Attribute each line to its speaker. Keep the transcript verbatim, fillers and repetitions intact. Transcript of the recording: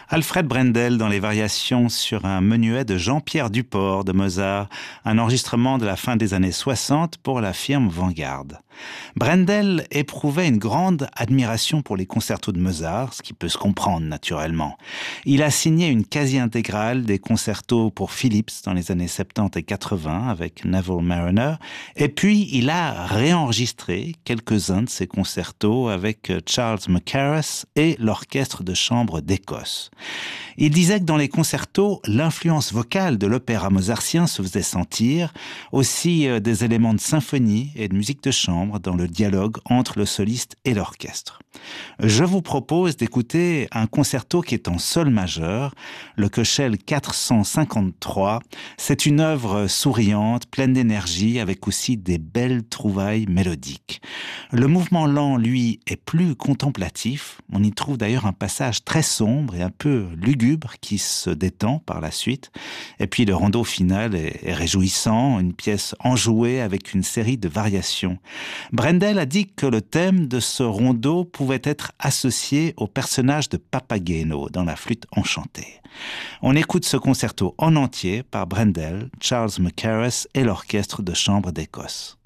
Speaker 1: Alfred Brendel dans les variations sur un menuet de Jean-Pierre Duport de Mozart, un enregistrement de la fin des années soixante pour la firme Vanguard. Brendel éprouvait une grande admiration pour les concertos de Mozart, ce qui peut se comprendre naturellement. Il a signé une quasi-intégrale des concertos pour Philips dans les années soixante-dix et quatre-vingts avec Neville Marriner, et puis il a réenregistré quelques-uns de ses concertos avec Charles Mackerras et l'Orchestre de chambre d'Écosse. Il disait que dans les concertos, l'influence vocale de l'opéra mozartien se faisait sentir, aussi des éléments de symphonie et de musique de chambre dans le dialogue entre le soliste et l'orchestre. Je vous propose d'écouter un concerto qui est en sol majeur, le Köchel quatre cent cinquante-trois. C'est une œuvre souriante, pleine d'énergie, avec aussi des belles trouvailles mélodiques. Le mouvement lent, lui, est plus contemplatif. On y trouve d'ailleurs un passage très sombre et un peu lugubre qui se détend par la suite. Et puis le rondo final est, est réjouissant, une pièce enjouée avec une série de variations. Brendel a dit que le thème de ce rondo pouvait être associé au personnage de Papageno dans La Flûte enchantée. On écoute ce concerto en entier par Brendel, Charles Mackerras et l'Orchestre de chambre d'Écosse.